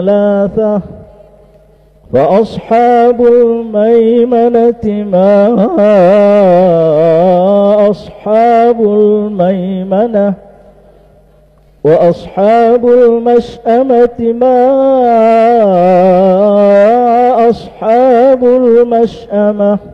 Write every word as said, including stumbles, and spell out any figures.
ثلاثة. فأصحاب الميمنة ما أصحاب الميمنة، وأصحاب المشأمة ما أصحاب المشأمة.